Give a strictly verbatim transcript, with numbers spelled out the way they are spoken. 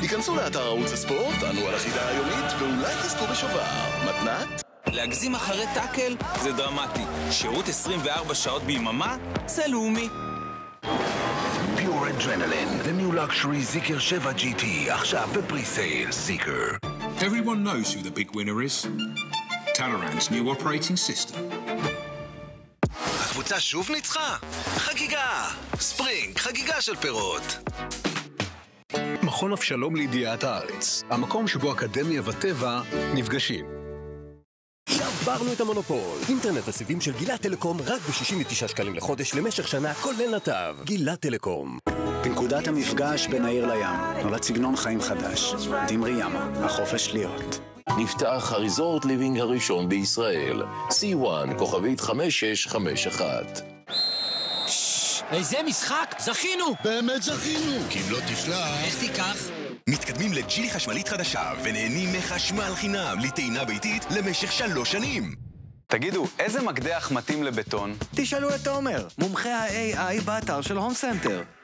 היכנסו לאתר ערוץ הספורט, ענו על החידה היומית, ואולי תזכו בשובר. מתנת? להגזים אחרי טאקל זה דרמטי. שירות עשרים וארבע שעות ביממה זה לאומי. Pure Adrenaline, the new luxury Zeekr שבע ג'י טי, עכשיו בפרי-סייל, Zeekr. Everyone knows who the big winner is. Talaran's new operating system. הקבוצה שוב ניצחה? חגיגה! ספרינג, חגיגה של פירות. מכון אבשלום לידיעת הארץ, המקום שבו אקדמיה וטבע נפגשים. שברנו את המונופול. אינטרנט הסיבים של גילת טלקום רק ב-שישים ותשעה שקלים לחודש למשך שנה, כולל נתב. גילת טלקום. בנקודת המפגש בין העיר לים נולד סגנון חיים חדש. דמרי ימה, החופש להיות. נפתח הריזורט ליבינג הראשון בישראל. סי וואן, כוכבית חמש שש חמש אחת. איזה משחק? זכינו! באמת זכינו! כי אם לא תשלח... איך תיקח? מתקדמים לג'ילי חשמלית חדשה ונהנים מחשמל חינם לטעינה ביתית למשך שלוש שנים. תגידו, איזה מקדח מתאים לבטון? תשאלו את תומר, מומחה ה-איי איי באתר של הום סנטר.